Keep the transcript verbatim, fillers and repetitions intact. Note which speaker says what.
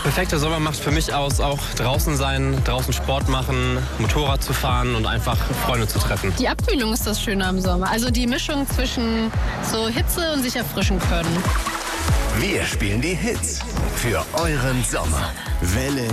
Speaker 1: Perfekter Sommer macht für mich aus, auch draußen sein, draußen Sport machen, Motorrad zu fahren und einfach Freunde zu treffen.
Speaker 2: Die Abkühlung ist das Schöne am Sommer. Also die Mischung zwischen so Hitze und sich erfrischen können.
Speaker 3: Wir spielen die Hits für euren Sommer. Welle